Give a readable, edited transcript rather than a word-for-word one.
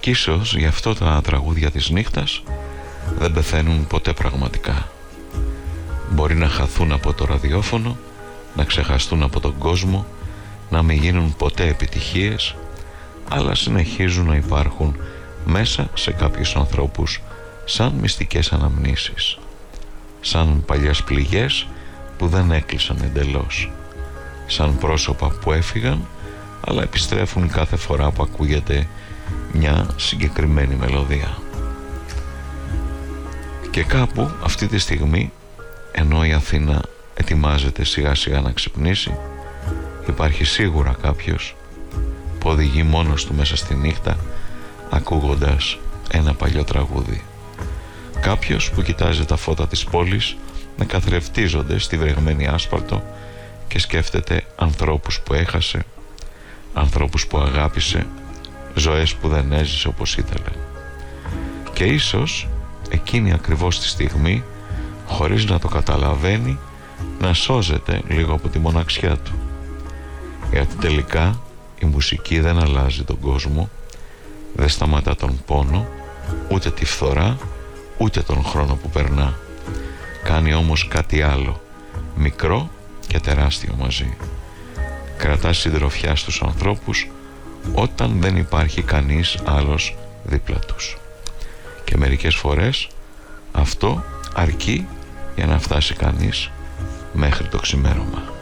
Κι ίσως γι' αυτό τα τραγούδια της νύχτας δεν πεθαίνουν ποτέ πραγματικά. Μπορεί να χαθούν από το ραδιόφωνο, να ξεχαστούν από τον κόσμο, να μην γίνουν ποτέ επιτυχίες, αλλά συνεχίζουν να υπάρχουν μέσα σε κάποιους ανθρώπους σαν μυστικές αναμνήσεις, σαν παλιές πληγές που δεν έκλεισαν εντελώς, σαν πρόσωπα που έφυγαν αλλά επιστρέφουν κάθε φορά που ακούγεται μια συγκεκριμένη μελωδία. Και κάπου αυτή τη στιγμή, ενώ η Αθήνα ετοιμάζεται σιγά σιγά να ξυπνήσει, υπάρχει σίγουρα κάποιος που οδηγεί μόνος του μέσα στη νύχτα ακούγοντας ένα παλιό τραγούδι. Κάποιος που κοιτάζει τα φώτα της πόλης να καθρεφτίζονται στη βρεγμένη άσφαλτο και σκέφτεται ανθρώπους που έχασε, ανθρώπους που αγάπησε, ζωές που δεν έζησε όπως ήθελε. Και ίσως εκείνη ακριβώς τη στιγμή, χωρίς να το καταλαβαίνει, να σώζεται λίγο από τη μοναξιά του. Γιατί τελικά η μουσική δεν αλλάζει τον κόσμο, δεν σταματά τον πόνο, ούτε τη φθορά, ούτε τον χρόνο που περνά. Κάνει όμως κάτι άλλο, μικρό και τεράστιο μαζί. Κρατά συντροφιά στους ανθρώπους όταν δεν υπάρχει κανείς άλλος δίπλα τους. Και μερικές φορές αυτό αρκεί για να φτάσει κανείς μέχρι το ξημέρωμα.